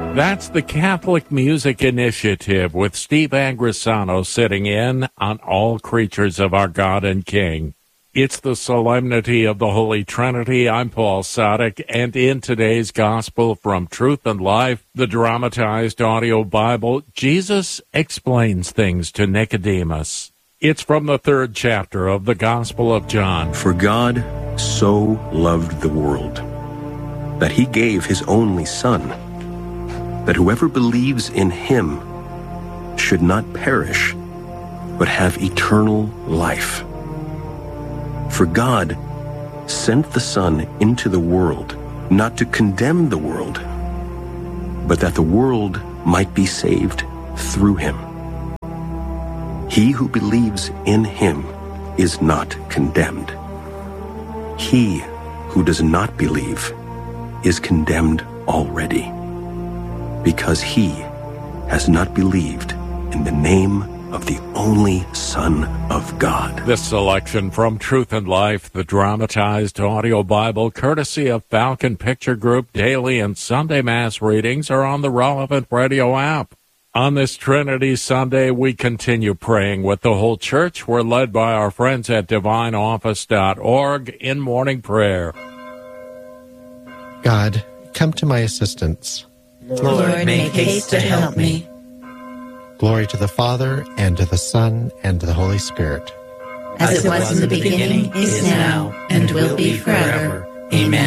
That's the Catholic Music Initiative with Steve Angrisano sitting in on All Creatures of Our God and King. It's the Solemnity of the Holy Trinity. I'm Paul Sadek, and in today's Gospel from Truth and Life, the dramatized audio Bible, Jesus explains things to Nicodemus. It's from the 3rd chapter of the Gospel of John. For God so loved the world that he gave his only Son, that whoever believes in him should not perish, but have eternal life. For God sent the Son into the world, not to condemn the world, but that the world might be saved through him. He who believes in him is not condemned. He who does not believe is condemned already, because he has not believed in the name of the only Son of God. This selection from Truth and Life, the dramatized audio Bible, courtesy of Falcon Picture Group, daily and Sunday Mass readings are on the relevant radio app. On this Trinity Sunday, we continue praying with the whole church. We're led by our friends at divineoffice.org in morning prayer. God, come to my assistance. Lord, make haste to help me. Glory to the Father, and to the Son, and to the Holy Spirit. As it was in the beginning, is now, and will be forever. Amen.